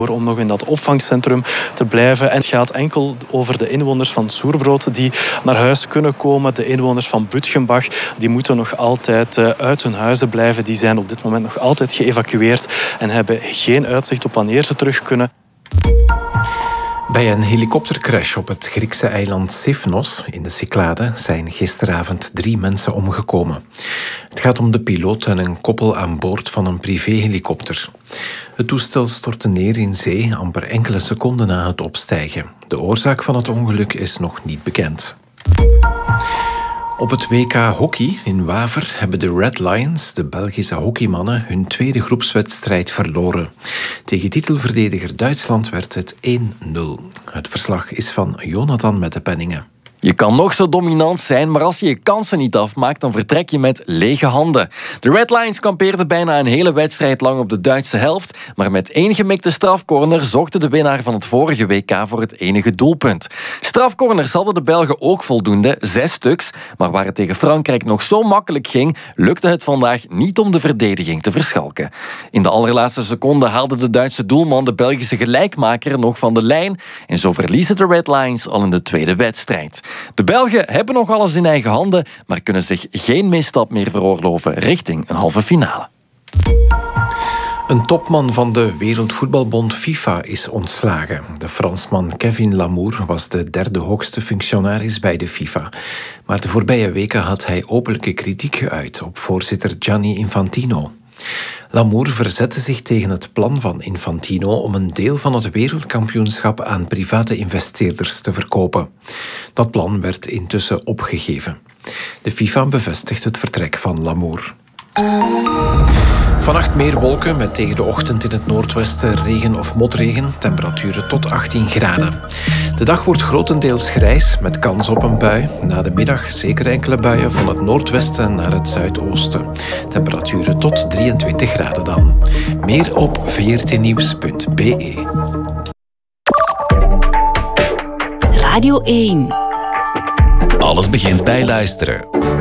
om nog in dat opvangcentrum te blijven. En het gaat enkel over de inwoners van Soerbrood die naar huis kunnen komen. De inwoners van Butgenbach die moeten nog altijd uit hun huizen blijven. Die zijn op dit moment nog altijd geëvacueerd en hebben geen uitzicht op wanneer ze terug kunnen. Bij een helikoptercrash op het Griekse eiland Sifnos in de Cyclade zijn gisteravond 3 mensen omgekomen. Het gaat om de piloot en een koppel aan boord van een privéhelikopter. Het toestel stortte neer in zee amper enkele seconden na het opstijgen. De oorzaak van het ongeluk is nog niet bekend. Op het WK Hockey in Waver hebben de Red Lions, de Belgische hockeymannen, hun tweede groepswedstrijd verloren. Tegen titelverdediger Duitsland werd het 1-0. Het verslag is van Jonathan met de Penningen. Je kan nog zo dominant zijn, maar als je je kansen niet afmaakt, dan vertrek je met lege handen. De Red Lions kampeerden bijna een hele wedstrijd lang op de Duitse helft, maar met 1 gemikte strafcorner zochten de winnaar van het vorige WK voor het enige doelpunt. Strafcorners hadden de Belgen ook voldoende, 6 stuks, maar waar het tegen Frankrijk nog zo makkelijk ging, lukte het vandaag niet om de verdediging te verschalken. In de allerlaatste seconde haalde de Duitse doelman de Belgische gelijkmaker nog van de lijn en zo verliezen de Red Lions al in de tweede wedstrijd. De Belgen hebben nog alles in eigen handen, maar kunnen zich geen misstap meer veroorloven richting een halve finale. Een topman van de Wereldvoetbalbond FIFA is ontslagen. De Fransman Kevin Lamour was de 3e hoogste functionaris bij de FIFA. Maar de voorbije weken had hij openlijke kritiek geuit op voorzitter Gianni Infantino. Lamour verzette zich tegen het plan van Infantino om een deel van het wereldkampioenschap aan private investeerders te verkopen. Dat plan werd intussen opgegeven. De FIFA bevestigt het vertrek van Lamour. Vannacht meer wolken met tegen de ochtend in het noordwesten regen of motregen. Temperaturen tot 18 graden. De dag wordt grotendeels grijs met kans op een bui. Na de middag zeker enkele buien van het noordwesten naar het zuidoosten. Temperaturen tot 23 graden dan. Meer op vrtnieuws.be. Radio 1. Alles begint bij luisteren.